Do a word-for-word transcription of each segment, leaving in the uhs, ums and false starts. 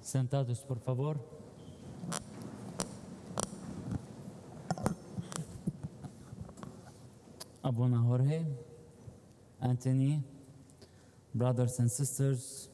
Sentados, por favor. Abuna Jorge, Anthony, brothers and sisters.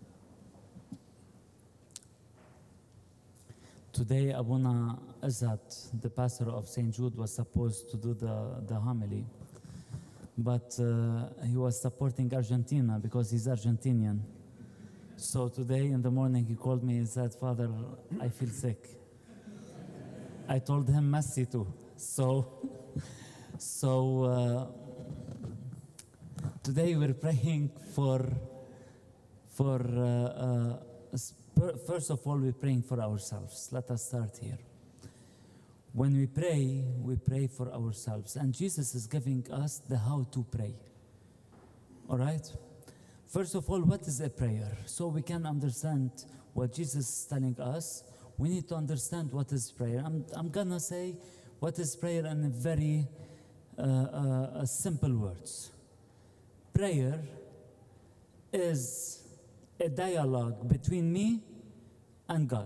Today, Abuna Azat, the pastor of Saint Jude, was supposed to do the, the homily, but uh, he was supporting Argentina because he's Argentinian. So today in the morning he called me and said, "Father, I feel sick." I told him Messi too. So, so uh, today we're praying for, for uh, uh, first of all, we're praying for ourselves. Let us start here. When we pray, we pray for ourselves. And Jesus is giving us the how to pray. All right? First of all, what is a prayer? So we can understand what Jesus is telling us. We need to understand what is prayer. I'm, I'm going to say what is prayer in very uh, uh, simple words. Prayer is a dialogue between me and God.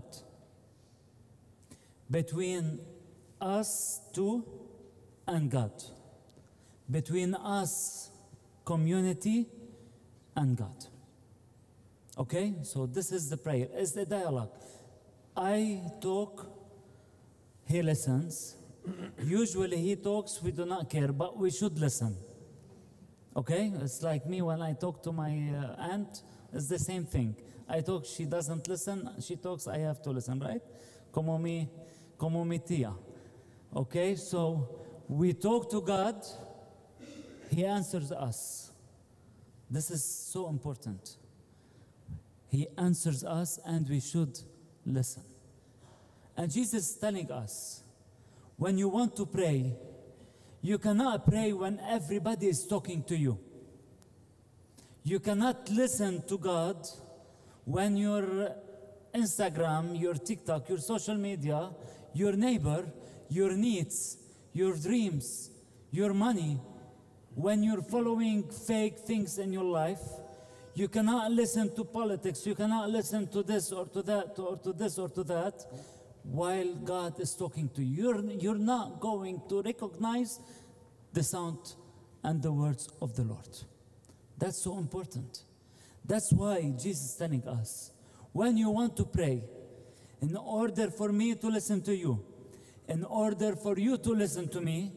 Between us two and God. Between us, community, and God. Okay? So this is the prayer. It's the dialogue. I talk, he listens. Usually he talks, we do not care, but we should listen. Okay? It's like me when I talk to my uh, aunt, it's the same thing. I talk, she doesn't listen, she talks, I have to listen, right? Como mi, como mi tía. Okay? So we talk to God, he answers us. This is so important. He answers us and we should listen. And Jesus is telling us, when you want to pray, you cannot pray when everybody is talking to you. You cannot listen to God when your Instagram, your TikTok, your social media, your neighbor, your needs, your dreams, your money, when you're following fake things in your life, you cannot listen to politics, you cannot listen to this or to that or to this or to that while God is talking to you. You're, you're not going to recognize the sound and the words of the Lord. That's so important. That's why Jesus is telling us, when you want to pray, in order for me to listen to you, in order for you to listen to me,